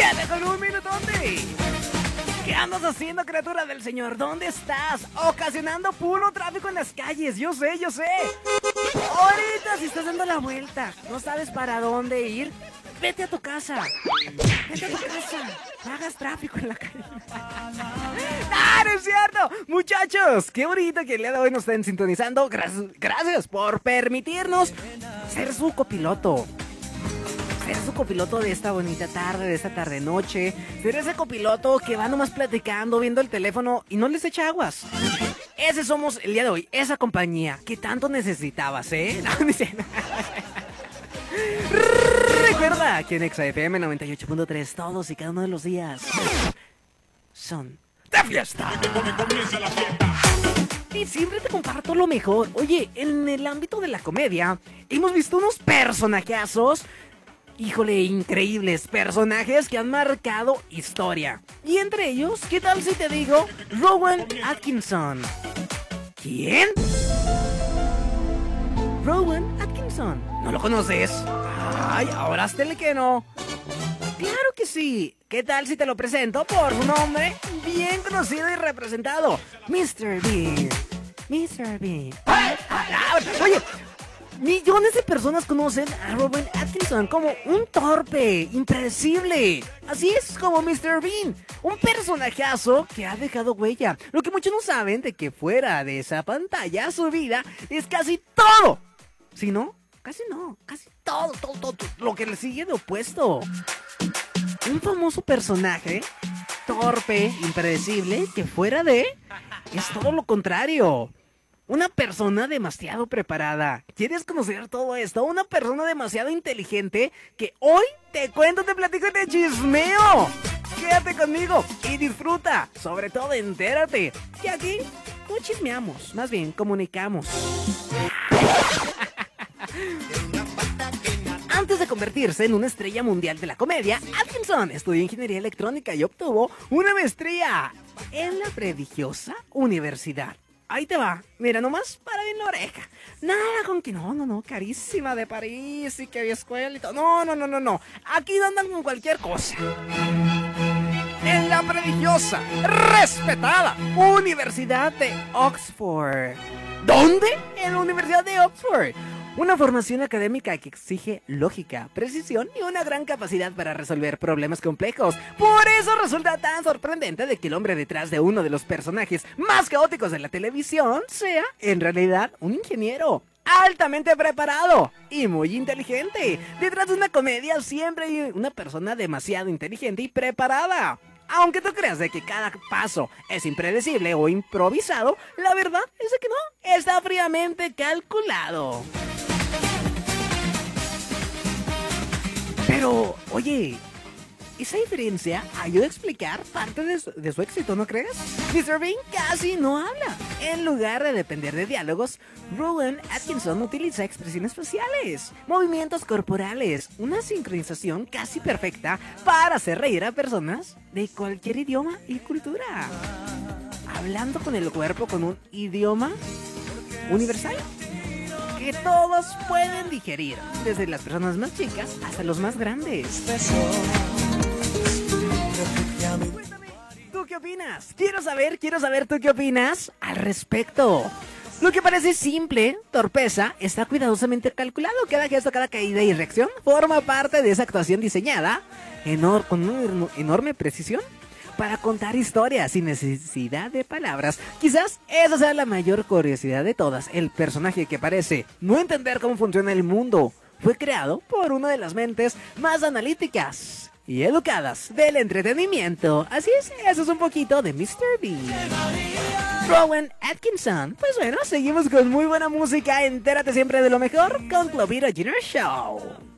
7:01. ¿Qué andas haciendo, criatura del Señor? ¿Dónde estás? Ocasionando puro tráfico en las calles. Yo sé. Ahorita si estás dando la vuelta, no sabes para dónde ir, vete a tu casa. No hagas tráfico en la calle. ¡No es cierto! Muchachos, qué bonito que el día de hoy nos estén sintonizando. Gracias por permitirnos ser su copiloto. Ser su copiloto de esta bonita tarde, de esta tarde-noche. Ser ese copiloto que va nomás platicando, viendo el teléfono y no les echa aguas. Ese somos el día de hoy, esa compañía que tanto necesitabas, ¿eh? No, dice. Recuerda que en XFM 98.3 todos y cada uno de los días son de fiesta. Y siempre te comparto lo mejor. Oye, en el ámbito de la comedia hemos visto unos personajazos, híjole, increíbles personajes que han marcado historia. Y entre ellos, ¿qué tal si te digo Rowan Atkinson? ¿Quién? Rowan Atkinson. ¿No lo conoces? Ay, ahora hasta que no. Claro que sí. ¿Qué tal si te lo presento por su nombre bien conocido y representado? Mr. Bean. Mr. Bean. Oye, millones de personas conocen a Rowan Atkinson como un torpe, impredecible. Así es como Mr. Bean, un personajazo que ha dejado huella. Lo que muchos no saben de que fuera de esa pantalla su vida es casi todo. Si no, casi todo lo que le sigue de opuesto. Un famoso personaje, torpe, impredecible, que fuera de es todo lo contrario. Una persona demasiado preparada. ¿Quieres conocer todo esto? Una persona demasiado inteligente que hoy te cuento, te platico y te chismeo. Quédate conmigo y disfruta. Sobre todo, entérate. Que aquí no chismeamos, más bien comunicamos. Antes de convertirse en una estrella mundial de la comedia, Atkinson estudió ingeniería electrónica y obtuvo una maestría en la prestigiosa universidad. Ahí te va, mira nomás para bien la oreja. Nada con que no, carísima de París y que había escuela y todo. No. Aquí no andan con cualquier cosa. En la prestigiosa, respetada Universidad de Oxford. ¿Dónde? En la Universidad de Oxford. Una formación académica que exige lógica, precisión y una gran capacidad para resolver problemas complejos. Por eso resulta tan sorprendente de que el hombre detrás de uno de los personajes más caóticos de la televisión sea, en realidad, un ingeniero altamente preparado y muy inteligente. Detrás de una comedia siempre hay una persona demasiado inteligente y preparada. Aunque tú creas de que cada paso es impredecible o improvisado, la verdad es que no, está fríamente calculado. Pero, oye, esa diferencia ayuda a explicar parte de su éxito, ¿no crees? Mr. Bean casi no habla. En lugar de depender de diálogos, Rowan Atkinson utiliza expresiones faciales, movimientos corporales, una sincronización casi perfecta para hacer reír a personas de cualquier idioma y cultura. Hablando con el cuerpo con un idioma universal que todos pueden digerir, desde las personas más chicas hasta los más grandes. Cuéntame, ¿tú qué opinas? Quiero saber tú qué opinas al respecto. Lo que parece simple, torpeza, está cuidadosamente calculado. Cada gesto, cada caída y reacción forma parte de esa actuación diseñada con una enorme precisión para contar historias sin necesidad de palabras. Quizás esa sea la mayor curiosidad de todas. El personaje que parece no entender cómo funciona el mundo fue creado por una de las mentes más analíticas y educadas del entretenimiento. Así es, eso es un poquito de Mr. Bean. Rowan Atkinson. Pues bueno, seguimos con muy buena música. Entérate siempre de lo mejor con Clovito Jr. Show.